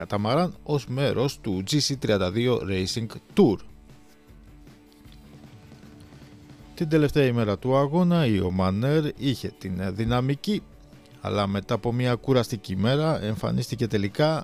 καταμαράν ως μέρος του GC32 Racing Tour. Την τελευταία ημέρα του αγώνα η Oman Air είχε την δυναμική, αλλά μετά από μια κουραστική ημέρα εμφανίστηκε τελικά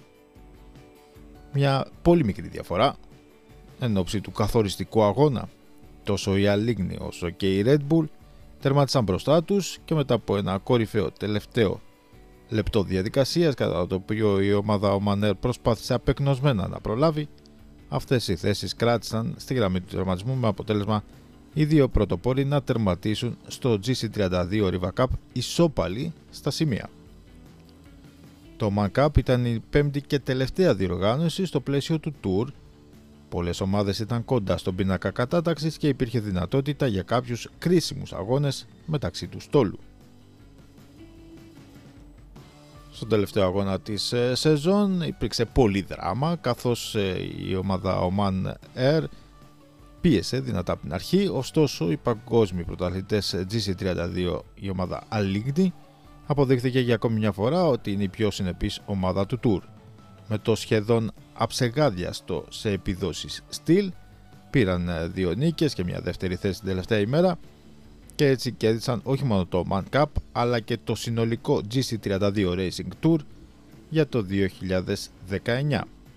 μια πολύ μικρή διαφορά εν ώψη του καθοριστικού αγώνα. Τόσο η Alingni όσο και η Red Bull τερμάτισαν μπροστά τους και μετά από ένα κορυφαίο τελευταίο λεπτό διαδικασίας, κατά το οποίο η ομάδα Oman Air προσπάθησε απεγνωσμένα να προλάβει, αυτές οι θέσεις κράτησαν στη γραμμή του τερματισμού, με αποτέλεσμα οι δύο πρωτοπόροι να τερματίσουν στο GC32 Riva Cup ισόπαλοι στα σημεία. Το Oman Cup ήταν η πέμπτη και τελευταία διοργάνωση στο πλαίσιο του Tour. Πολλές ομάδες ήταν κοντά στον πίνακα κατάταξης και υπήρχε δυνατότητα για κάποιους κρίσιμους αγώνες μεταξύ του στόλου. Στον τελευταίο αγώνα της σεζόν υπήρξε πολύ δράμα, καθώς η ομάδα Oman Air πίεσε δυνατά από την αρχή, ωστόσο οι παγκόσμιοι πρωταθλητές GC32, η ομάδα Alingni, αποδείχθηκε για ακόμη μια φορά ότι είναι η πιο συνεπής ομάδα του Tour. Με το σχεδόν αψεγάδιαστο σε επιδόσεις στυλ, πήραν 2 νίκες και μια δεύτερη θέση την τελευταία ημέρα και έτσι κέρδισαν όχι μόνο το Oman Cup αλλά και το συνολικό GC32 Racing Tour για το 2019.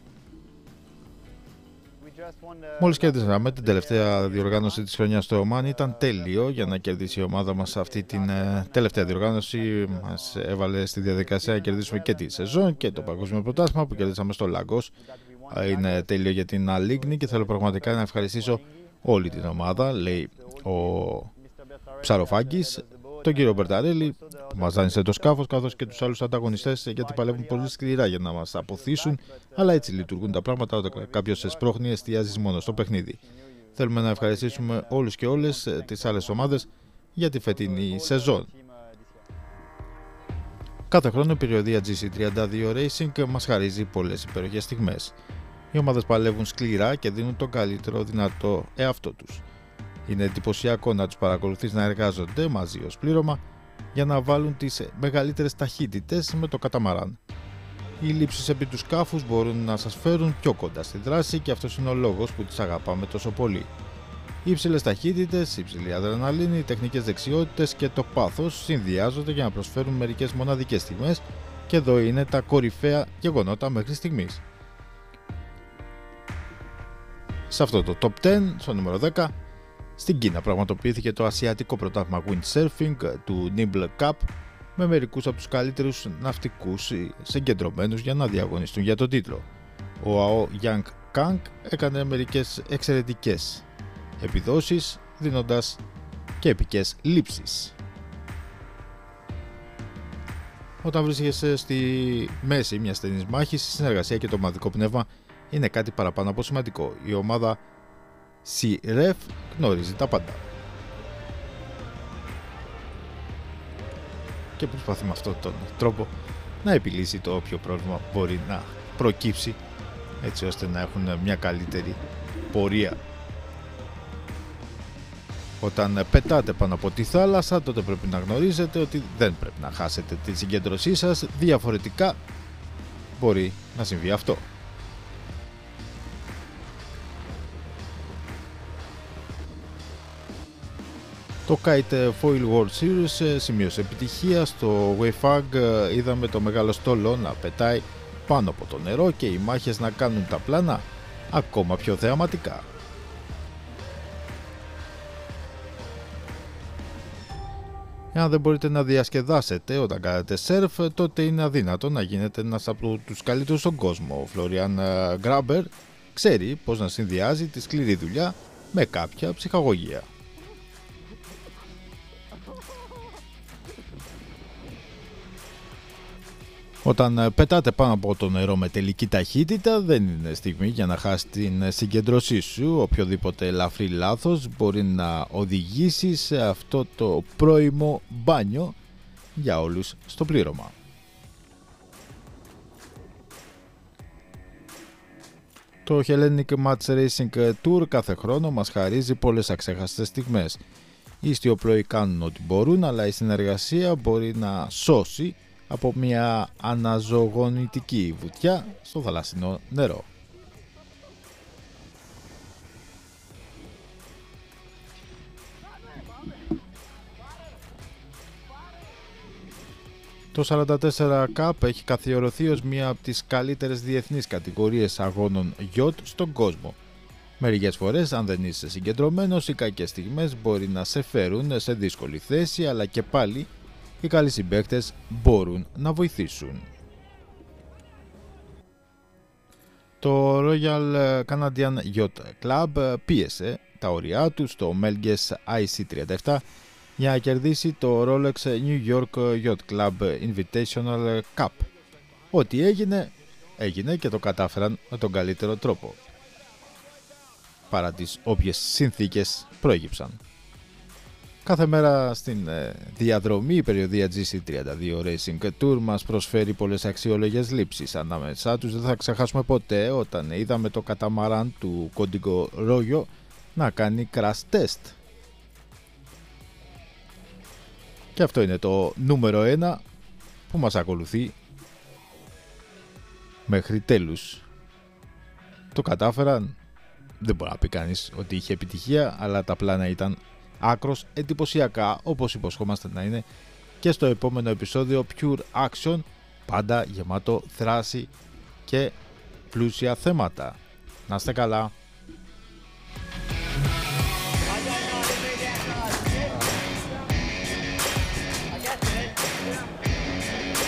Μόλις κέρδισαμε την τελευταία διοργάνωση της χρονιάς στο Oman, ήταν τέλειο για να κερδίσει η ομάδα μας αυτή την τελευταία διοργάνωση. Μας έβαλε στη διαδικασία να κερδίσουμε και τη σεζόν και το παγκόσμιο πρωτάθλημα που κερδίσαμε στο Lagos. Είναι τέλειο για την Alingni και θέλω πραγματικά να ευχαριστήσω όλη την ομάδα, λέει ο Ψαροφάγκης, τον κύριο Μπερταρέλη που μας δάνεισε το σκάφος, καθώς και τους άλλους ανταγωνιστές, γιατί παλεύουν πολύ σκληρά για να μας αποθήσουν, αλλά έτσι λειτουργούν τα πράγματα. Όταν κάποιος σε σπρώχνει, εστιάζεις μόνο στο παιχνίδι. Θέλουμε να ευχαριστήσουμε όλους και όλες τις άλλες ομάδες για τη φετινή σεζόν. Κάθε χρόνο η περιοδία GC32 Racing μας χαρίζει πολλές υπέροχες στιγμές. Οι ομάδες παλεύουν σκληρά και δίνουν τον καλύτερο δυνατό εαυτό τους. Είναι εντυπωσιακό να τους παρακολουθείς να εργάζονται μαζί ως πλήρωμα για να βάλουν τις μεγαλύτερες ταχύτητες με το καταμαράν. Οι λήψεις επί του σκάφους μπορούν να σας φέρουν πιο κοντά στη δράση και αυτός είναι ο λόγος που τις αγαπάμε τόσο πολύ. Οι υψηλές ταχύτητες, η υψηλή αδρεναλίνη, οι τεχνικές δεξιότητες και το πάθος συνδυάζονται για να προσφέρουν μερικές μοναδικές στιγμές και εδώ είναι τα κορυφαία γεγονότα μέχρι στιγμής. Σε αυτό το Top 10, στο νούμερο 10, στην Κίνα πραγματοποιήθηκε το ασιατικό πρωτάθλημα Windsurfing του Nibble Cup με μερικούς από τους καλύτερους ναυτικούς συγκεντρωμένους για να διαγωνιστούν για τον τίτλο. Ο Ao Yang Kang έκανε μερικές εξαιρετικές επιδόσεις, δίνοντας και επικές λήψεις. Όταν βρίσκεσαι στη μέση μιας στενής μάχης, η συνεργασία και το ομαδικό πνεύμα είναι κάτι παραπάνω από σημαντικό. Η ομάδα CREF γνωρίζει τα πάντα και προσπαθεί με αυτόν τον τρόπο να επιλύσει το όποιο πρόβλημα μπορεί να προκύψει, έτσι ώστε να έχουν μια καλύτερη πορεία. Όταν πετάτε πάνω από τη θάλασσα, τότε πρέπει να γνωρίζετε ότι δεν πρέπει να χάσετε τη συγκέντρωσή σας, διαφορετικά μπορεί να συμβεί αυτό. Το Kite Foil World Series σημείωσε επιτυχία. Στο Weifang είδαμε το μεγάλο στόλο να πετάει πάνω από το νερό και οι μάχες να κάνουν τα πλάνα ακόμα πιο θεαματικά. Εάν δεν μπορείτε να διασκεδάσετε όταν κάνετε σερφ, τότε είναι αδύνατο να γίνετε ένας από τους καλύτερους στον κόσμο. Ο Florian Grabber ξέρει πώς να συνδυάζει τη σκληρή δουλειά με κάποια ψυχαγωγία. Όταν πετάτε πάνω από το νερό με τελική ταχύτητα, δεν είναι στιγμή για να χάσει την συγκέντρωσή σου. Οποιοδήποτε ελαφρύ λάθος μπορεί να οδηγήσει σε αυτό το πρώιμο μπάνιο για όλους στο πλήρωμα. Το Hellenic Match Racing Tour κάθε χρόνο μας χαρίζει πολλές αξέχαστες στιγμές. Οι ιστιοπλοοί κάνουν ό,τι μπορούν, αλλά η συνεργασία μπορεί να σώσει από μια αναζωογονητική βουτιά στο θαλασσινό νερό. Το 44 Cup έχει καθιερωθεί ως μία από τις καλύτερες διεθνείς κατηγορίες αγώνων yacht στον κόσμο. Μερικές φορές, αν δεν είσαι συγκεντρωμένος, οι κακές στιγμές μπορεί να σε φέρουν σε δύσκολη θέση, αλλά και πάλι οι καλοί συμπαίκτες μπορούν να βοηθήσουν. Το Royal Canadian Yacht Club πίεσε τα όρια του στο Melges IC37 για να κερδίσει το Rolex New York Yacht Club Invitational Cup. Ό,τι έγινε και το κατάφεραν με τον καλύτερο τρόπο, παρά τις όποιες συνθήκες προέκυψαν. Κάθε μέρα στην διαδρομή η περιοδία GC32 Racing Tour μας προσφέρει πολλές αξιόλογες λήψεις. Ανάμεσά τους δεν θα ξεχάσουμε ποτέ όταν είδαμε το καταμαράν του Código Royo να κάνει crash test. Και αυτό είναι το νούμερο 1 που μας ακολουθεί μέχρι τέλους. Το κατάφεραν, δεν μπορεί να πει κανείς ότι είχε επιτυχία, αλλά τα πλάνα ήταν άκρος εντυπωσιακά, όπως υποσχόμαστε να είναι και στο επόμενο επεισόδιο Pure Action, πάντα γεμάτο δράση και πλούσια θέματα. Να είστε καλά!